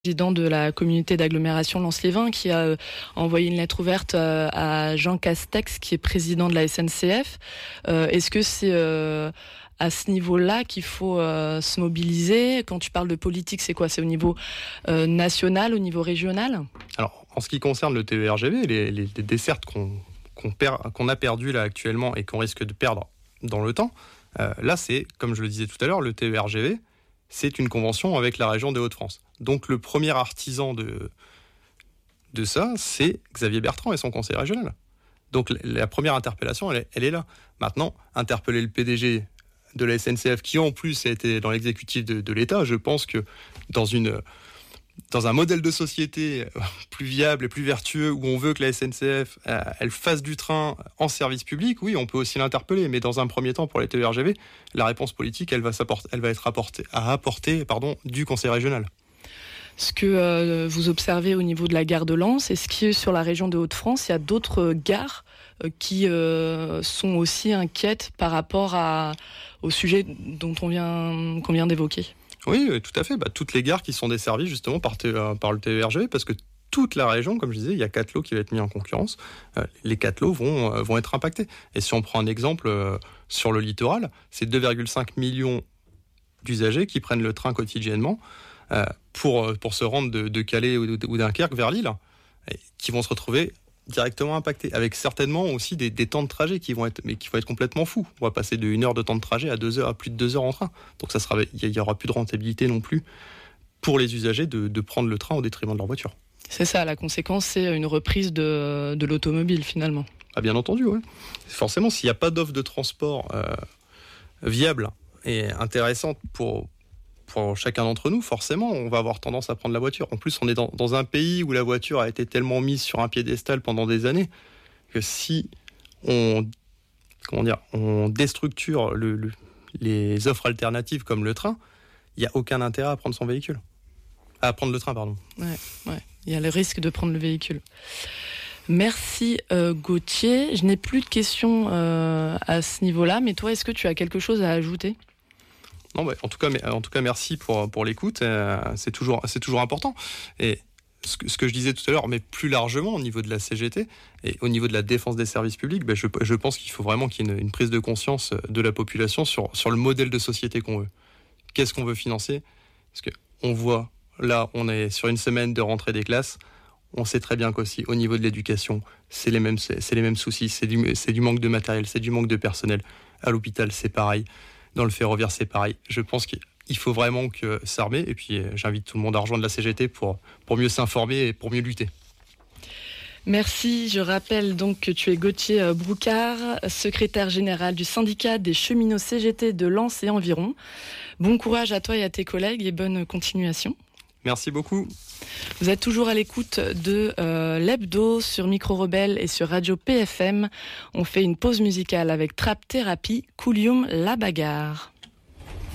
Président de la communauté d'agglomération Lens-Lévin, qui a envoyé une lettre ouverte à Jean Castex, qui est président de la SNCF. Est-ce que c'est à ce niveau-là qu'il faut se mobiliser? Quand tu parles de politique, c'est quoi? C'est au niveau national, au niveau régional? Alors, en ce qui concerne le TER-GV, les dessertes qu'on a perdues là actuellement et qu'on risque de perdre dans le temps, là c'est, comme je le disais tout à l'heure, le TER-GV, c'est une convention avec la région des Hauts-de-France. Donc le premier artisan de ça, c'est Xavier Bertrand et son conseil régional. Donc la première interpellation, elle est là. Maintenant, interpeller le PDG de la SNCF, qui en plus a été dans l'exécutif de l'État, je pense que dans un modèle de société plus viable et plus vertueux, où on veut que la SNCF elle fasse du train en service public, oui, on peut aussi l'interpeller. Mais dans un premier temps, pour les TER-GV, la réponse politique, elle va être apportée du conseil régional. Ce que vous observez au niveau de la gare de Lens, est-ce que sur la région de Hauts-de-France, il y a d'autres gares qui sont aussi inquiètes par rapport au sujet qu'on vient d'évoquer? Oui, tout à fait. Toutes les gares qui sont desservies justement par le TER-GV, parce que toute la région, comme je disais, il y a 4 lots qui vont être mis en concurrence. Les 4 lots vont être impactés. Et si on prend un exemple sur le littoral, c'est 2,5 millions d'usagers qui prennent le train quotidiennement pour se rendre de Calais ou Dunkerque vers Lille, et qui vont se retrouver directement impactés, avec certainement aussi des temps de trajet qui vont être complètement fous. On va passer de 1 heure de temps de trajet à 2 heures, à plus de 2 heures en train. Donc il y aura plus de rentabilité non plus pour les usagers de prendre le train au détriment de leur voiture. C'est ça, la conséquence, c'est une reprise de l'automobile finalement. Ah, bien entendu, oui. Forcément, s'il n'y a pas d'offre de transport viable et intéressante pour chacun d'entre nous, forcément, on va avoir tendance à prendre la voiture. En plus, on est dans un pays où la voiture a été tellement mise sur un piédestal pendant des années que si on déstructure les offres alternatives comme le train, il n'y a aucun intérêt à prendre le train, pardon. Ouais. Il y a le risque de prendre le véhicule. Merci Gauthier. Je n'ai plus de questions à ce niveau-là, mais toi, est-ce que tu as quelque chose à ajouter ? Non, en tout cas, merci pour l'écoute. C'est toujours important. Et ce que je disais tout à l'heure, mais plus largement au niveau de la CGT et au niveau de la défense des services publics, je pense qu'il faut vraiment qu'il y ait une prise de conscience de la population sur le modèle de société qu'on veut. Qu'est-ce qu'on veut financer ? Parce que on voit, là, on est sur une semaine de rentrée des classes. On sait très bien qu'aussi, au niveau de l'éducation, c'est les mêmes soucis. C'est du manque de matériel, c'est du manque de personnel. À l'hôpital, c'est pareil. Dans le ferroviaire, c'est pareil. Je pense qu'il faut vraiment s'armer. Et puis, j'invite tout le monde à rejoindre la CGT pour mieux s'informer et pour mieux lutter. Merci. Je rappelle donc que tu es Gauthier Broucard, secrétaire général du syndicat des cheminots CGT de Lens et environ. Bon courage à toi et à tes collègues et bonne continuation. Merci beaucoup. Vous êtes toujours à l'écoute de l'Hebdo sur Micro Rebelle et sur Radio PFM. On fait une pause musicale avec Trap Therapy, Coulium la bagarre.